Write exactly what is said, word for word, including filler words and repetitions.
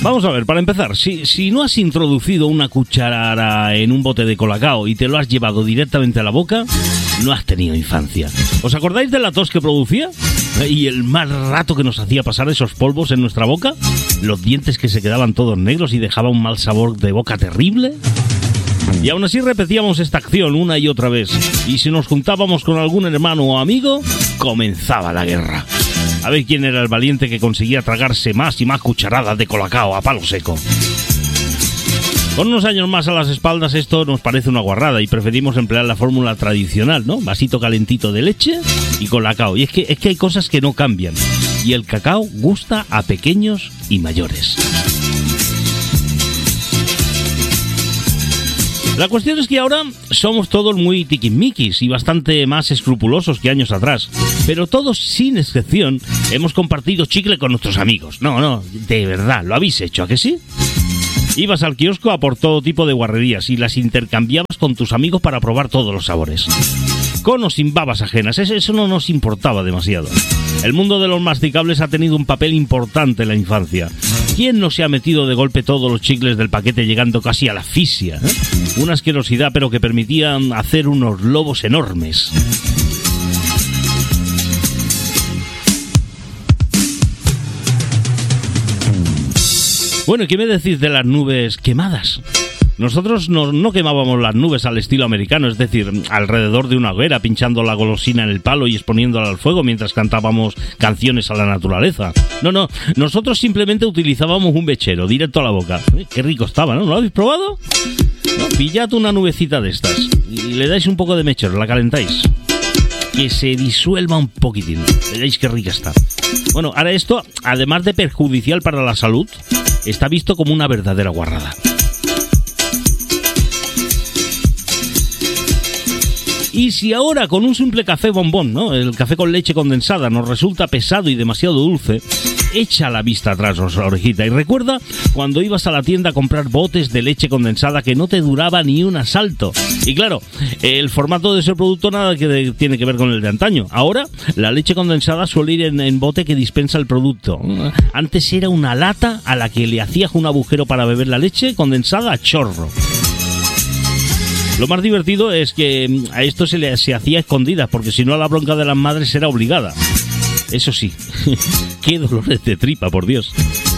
Vamos a ver, para empezar, si, si no has introducido una cuchara en un bote de colacao y te lo has llevado directamente a la boca, no has tenido infancia. ¿Os acordáis de la tos que producía? ¿Y el mal rato que nos hacía pasar esos polvos en nuestra boca? ¿Los dientes que se quedaban todos negros y dejaban un mal sabor de boca terrible? Y aún así repetíamos esta acción una y otra vez. Y si nos juntábamos con algún hermano o amigo, comenzaba la guerra. A ver quién era el valiente que conseguía tragarse más y más cucharadas de colacao a palo seco. Con unos años más a las espaldas esto nos parece una guarrada y preferimos emplear la fórmula tradicional, ¿no? Vasito calentito de leche y colacao. Y es que, es que hay cosas que no cambian. Y el cacao gusta a pequeños y mayores. La cuestión es que ahora somos todos muy tiquismiquis y bastante más escrupulosos que años atrás. Pero todos, sin excepción, hemos compartido chicle con nuestros amigos. No, no, de verdad, ¿lo habéis hecho, a que sí? Ibas al kiosco a por todo tipo de guarrerías y las intercambiabas con tus amigos para probar todos los sabores. Con o sin babas ajenas, eso no nos importaba demasiado. El mundo de los masticables ha tenido un papel importante en la infancia. ¿Quién no se ha metido de golpe todos los chicles del paquete llegando casi a la asfixia, ¿eh? Una asquerosidad, pero que permitía hacer unos lobos enormes. Bueno, ¿y qué me decís de las nubes quemadas? Nosotros no, no quemábamos las nubes al estilo americano, es decir, alrededor de una hoguera, pinchando la golosina en el palo y exponiéndola al fuego mientras cantábamos canciones a la naturaleza. No, no, nosotros simplemente utilizábamos un mechero directo a la boca. ¿Eh? Qué rico estaba, ¿no? ¿Lo habéis probado? No, pillad una nubecita de estas y le dais un poco de mechero, la calentáis. Que se disuelva un poquitín. Veréis qué rica está. Bueno, ahora esto, además de perjudicial para la salud, está visto como una verdadera guarrada. Y si ahora con un simple café bombón, ¿no?, el café con leche condensada, nos resulta pesado y demasiado dulce, echa la vista atrás, orejita, y recuerda cuando ibas a la tienda a comprar botes de leche condensada que no te duraba ni un asalto. Y claro, el formato de ese producto nada que de, tiene que ver con el de antaño. Ahora, la leche condensada suele ir en, en bote que dispensa el producto. Antes era una lata a la que le hacías un agujero para beber la leche condensada a chorro. Lo más divertido es que a esto se le se hacía escondidas, porque si no la bronca de las madres era obligada. Eso sí, qué dolores de tripa, por Dios.